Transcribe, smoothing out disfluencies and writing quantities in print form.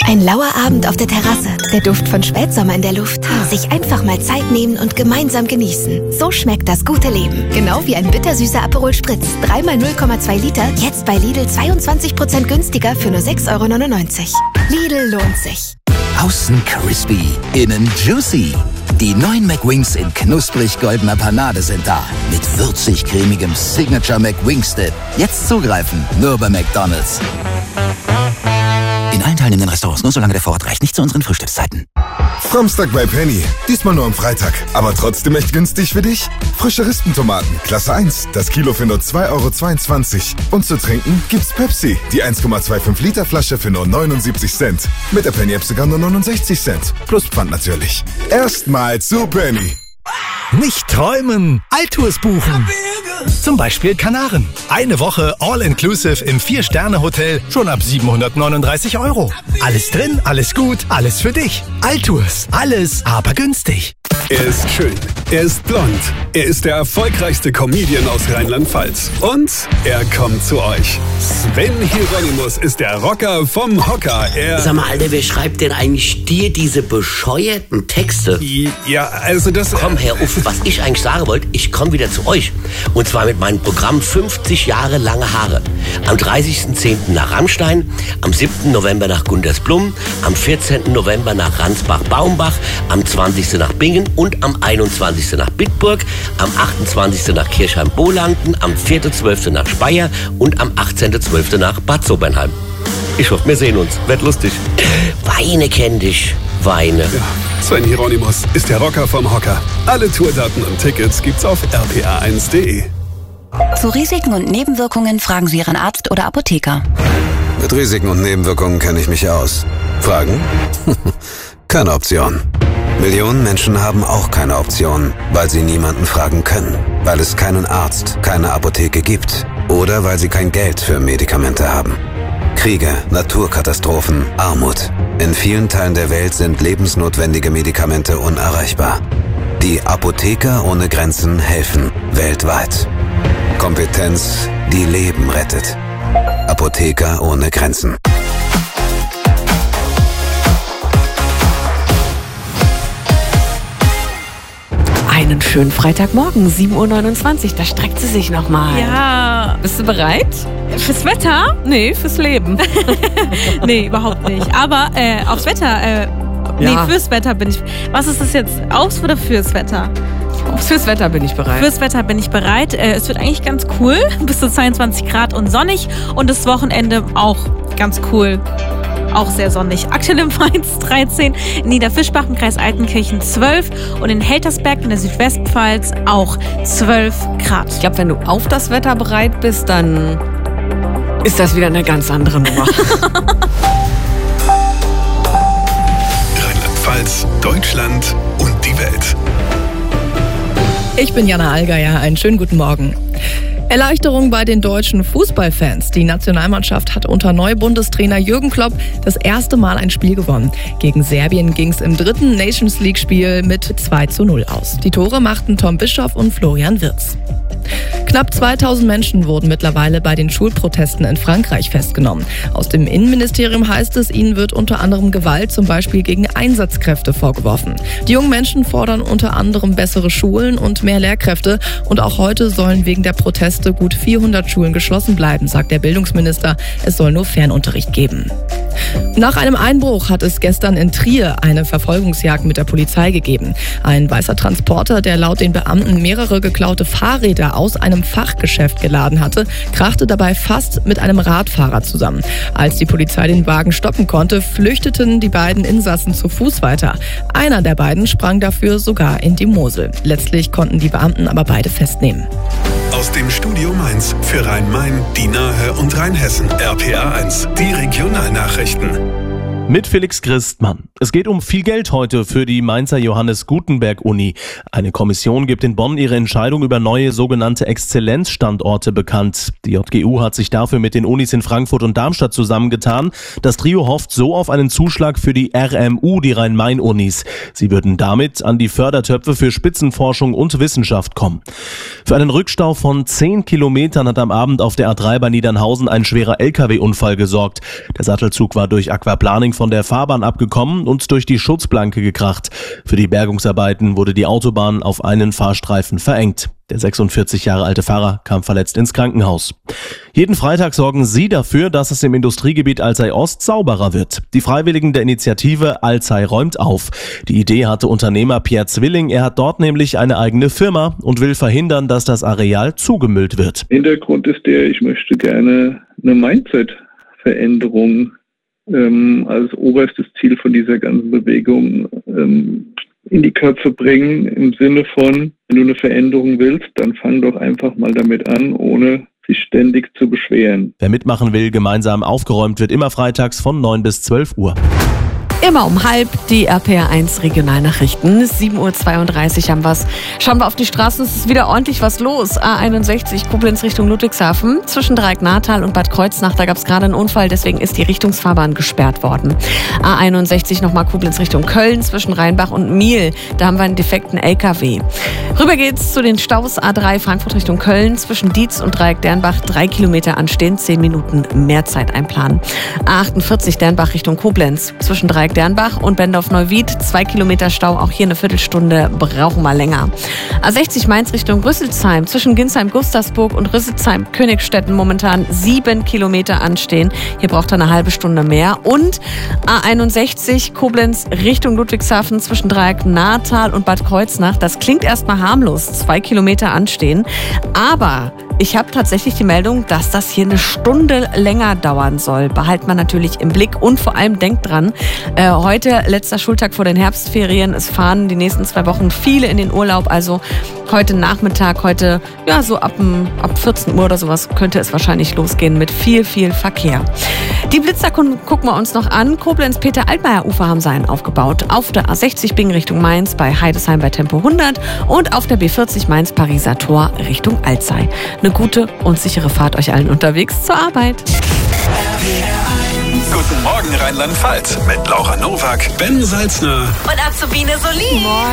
Ein lauer Abend auf der Terrasse, der Duft von Spätsommer in der Luft. Sich einfach mal Zeit nehmen und gemeinsam genießen. So schmeckt das gute Leben. Genau wie ein bittersüßer Aperol Spritz. 3x 0,2 Liter, jetzt bei Lidl 22% günstiger für nur 6,99 €. Lidl lohnt sich. Außen crispy, innen juicy. Die neuen McWings in knusprig-goldener Panade sind da. Mit würzig-cremigem Signature McWings-Dip. Jetzt zugreifen, nur bei McDonald's. In allen teilnehmenden Restaurants nur solange der Vorrat reicht, nicht zu unseren Frühstückszeiten. Frommstag bei Penny. Diesmal nur am Freitag. Aber trotzdem echt günstig für dich? Frische Rispentomaten, Klasse 1. Das Kilo für nur 2,22 €. Und zu trinken gibt's Pepsi. Die 1,25 Liter Flasche für nur 79 Cent. Mit der Penny-App sogar nur 69 Cent. Plus Pfand natürlich. Erstmal zu Penny. Nicht träumen, Altours buchen. Zum Beispiel Kanaren. Eine Woche All-Inclusive im 4-Sterne-Hotel schon ab 739 €. Alles drin, alles gut, alles für dich. Altours, alles aber günstig. Er ist schön, er ist blond, er ist der erfolgreichste Comedian aus Rheinland-Pfalz. Und er kommt zu euch. Sven Hieronymus ist der Rocker vom Hocker. Sag mal, Alter, wer schreibt denn eigentlich dir diese bescheuerten Texte? Ja, also das... Komm, Herr Uff, was ich eigentlich sagen wollte, ich komme wieder zu euch. Und zwar mit meinem Programm 50 Jahre lange Haare. Am 30.10. nach Rammstein, am 7. November nach Gundersblum, am 14. November nach Ransbach-Baumbach, am 20. nach Bingen und am 21. nach Bitburg, am 28. nach Kirchheim-Bolanden, am 4.12. nach Speyer und am 18.12. nach Bad Sobernheim. Ich hoffe, wir sehen uns. Wird lustig. Weine kenn dich. Weine. Ja, Sven Hieronymus ist der Rocker vom Hocker. Alle Tourdaten und Tickets gibt's auf rpa1.de. Zu Risiken und Nebenwirkungen fragen Sie Ihren Arzt oder Apotheker. Mit Risiken und Nebenwirkungen kenne ich mich aus. Fragen? Keine Option. Millionen Menschen haben auch keine Option, weil sie niemanden fragen können, weil es keinen Arzt, keine Apotheke gibt oder weil sie kein Geld für Medikamente haben. Kriege, Naturkatastrophen, Armut. In vielen Teilen der Welt sind lebensnotwendige Medikamente unerreichbar. Die Apotheker ohne Grenzen helfen weltweit. Kompetenz, die Leben rettet. Apotheker ohne Grenzen. Einen schönen Freitagmorgen, 7:29 Uhr, da streckt sie sich nochmal. Ja. Bist du bereit? Fürs Wetter? Nee, fürs Leben. Nee, überhaupt nicht. Aber aufs Wetter, nee, fürs Wetter bin ich. Was ist das jetzt? Aufs oder fürs Wetter? Fürs Wetter bin ich bereit. Fürs Wetter bin ich bereit. Es wird eigentlich ganz cool. Bis zu 22 Grad und sonnig. Und das Wochenende auch ganz cool. Auch sehr sonnig. Aktuell in Mainz 13, in Niederfischbach im Kreis Altenkirchen 12 und in Heltersberg in der Südwestpfalz auch 12 Grad. Ich glaube, wenn du auf das Wetter bereit bist, dann ist das wieder eine ganz andere Nummer. Rheinland-Pfalz, Deutschland und die Welt. Ich bin Jana Allgeier. Einen schönen guten Morgen. Erleichterung bei den deutschen Fußballfans. Die Nationalmannschaft hat unter Neubundestrainer Jürgen Klopp das erste Mal ein Spiel gewonnen. Gegen Serbien ging es im dritten Nations League-Spiel mit 2:0 aus. Die Tore machten Tom Bischoff und Florian Wirtz. Knapp 2000 Menschen wurden mittlerweile bei den Schulprotesten in Frankreich festgenommen. Aus dem Innenministerium heißt es, ihnen wird unter anderem Gewalt, zum Beispiel gegen Einsatzkräfte, vorgeworfen. Die jungen Menschen fordern unter anderem bessere Schulen und mehr Lehrkräfte. Und auch heute sollen wegen der Proteste gut 400 Schulen geschlossen bleiben, sagt der Bildungsminister. Es soll nur Fernunterricht geben. Nach einem Einbruch hat es gestern in Trier eine Verfolgungsjagd mit der Polizei gegeben. Ein weißer Transporter, der laut den Beamten mehrere geklaute Fahrräder aus einem Fachgeschäft geladen hatte, krachte dabei fast mit einem Radfahrer zusammen. Als die Polizei den Wagen stoppen konnte, flüchteten die beiden Insassen zu Fuß weiter. Einer der beiden sprang dafür sogar in die Mosel. Letztlich konnten die Beamten aber beide festnehmen. Aus dem Studio Mainz für Rhein-Main, die Nahe und Rheinhessen. RPA1, die Regionalnachrichten. Mit Felix Christmann. Es geht um viel Geld heute für die Mainzer Johannes Gutenberg Uni. Eine Kommission gibt in Bonn ihre Entscheidung über neue sogenannte Exzellenzstandorte bekannt. Die JGU hat sich dafür mit den Unis in Frankfurt und Darmstadt zusammengetan. Das Trio hofft so auf einen Zuschlag für die RMU, die Rhein-Main-Unis. Sie würden damit an die Fördertöpfe für Spitzenforschung und Wissenschaft kommen. Für einen Rückstau von 10 Kilometern hat am Abend auf der A3 bei Niedernhausen ein schwerer LKW-Unfall gesorgt. Der Sattelzug war durch Aquaplaning von der Fahrbahn abgekommen und durch die Schutzplanke gekracht. Für die Bergungsarbeiten wurde die Autobahn auf einen Fahrstreifen verengt. Der 46 Jahre alte Fahrer kam verletzt ins Krankenhaus. Jeden Freitag sorgen Sie dafür, dass es im Industriegebiet Alzey Ost sauberer wird. Die Freiwilligen der Initiative Alzey räumt auf. Die Idee hatte Unternehmer Pierre Zwilling. Er hat dort nämlich eine eigene Firma und will verhindern, dass das Areal zugemüllt wird. Hintergrund ist ich möchte gerne eine Mindset-Veränderung als oberstes Ziel von dieser ganzen Bewegung in die Köpfe bringen, im Sinne von, wenn du eine Veränderung willst, dann fang doch einfach mal damit an, ohne sich ständig zu beschweren. Wer mitmachen will, gemeinsam aufgeräumt wird immer freitags von 9 bis 12 Uhr. Immer um 12:30 die RPR1 Regionalnachrichten. 7:32 Uhr haben wir's. Schauen wir auf die Straßen, es ist wieder ordentlich was los. A61 Koblenz Richtung Ludwigshafen. Zwischen Dreieck-Natal und Bad Kreuznach, da gab es gerade einen Unfall, deswegen ist die Richtungsfahrbahn gesperrt worden. A61 nochmal Koblenz Richtung Köln, zwischen Rheinbach und Miel. Da haben wir einen defekten LKW. Rüber geht's zu den Staus A3 Frankfurt Richtung Köln. Zwischen Dietz und Dreieck-Dernbach 3 Kilometer anstehen, 10 Minuten mehr Zeit einplanen. A48 Dernbach Richtung Koblenz. Zwischen Dreieck-Dernbach und Bendorf-Neuwied 2 Kilometer Stau, auch hier eine Viertelstunde brauchen wir länger. A60 Mainz Richtung Rüsselsheim, zwischen Ginsheim-Gustavsburg und Rüsselsheim-Königstetten momentan 7 Kilometer anstehen. Hier braucht er eine halbe Stunde mehr. Und A61 Koblenz Richtung Ludwigshafen zwischen Dreieck-Natal und Bad Kreuznach. Das klingt erstmal harmlos, 2 Kilometer anstehen. Aber ich habe tatsächlich die Meldung, dass das hier eine Stunde länger dauern soll. Behalten wir natürlich im Blick und vor allem denkt dran, heute letzter Schultag vor den Herbstferien. Es fahren die nächsten 2 Wochen viele in den Urlaub. Also heute Nachmittag, heute ja so ab 14 Uhr oder sowas könnte es wahrscheinlich losgehen mit viel Verkehr. Die Blitzer gucken wir uns noch an. Koblenz-Peter-Altmaier-Ufer haben sie einen aufgebaut. Auf der A60 Bingen Richtung Mainz bei Heidesheim bei Tempo 100 und auf der B40 Mainz-Pariser Tor Richtung Alzey. Eine gute und sichere Fahrt euch allen unterwegs zur Arbeit. Guten Morgen Rheinland-Pfalz mit Laura Nowak, Ben Salzner und Azubine Solin.